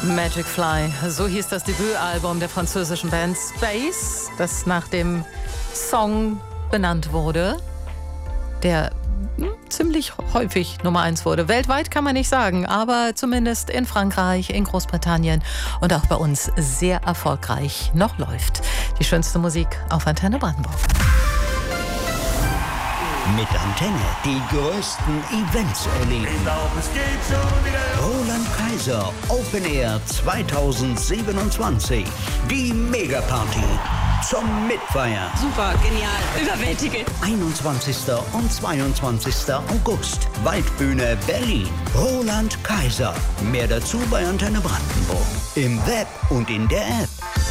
Magic Fly, so hieß das Debütalbum der französischen Band Space, das nach dem Song benannt wurde, der ziemlich häufig Nummer 1 wurde. Weltweit kann man nicht sagen, aber zumindest in Frankreich, in Großbritannien und auch bei uns sehr erfolgreich noch läuft. Die schönste Musik auf Antenne Brandenburg. Mit Antenne die größten Events erleben. Ich glaub, es geht schon wieder. Roland Kaiser Open Air 2027. Die Megaparty zum Mitfeiern. Super, genial, überwältigend. 21. und 22. August. Waldbühne Berlin. Roland Kaiser. Mehr dazu bei Antenne Brandenburg. Im Web und in der App.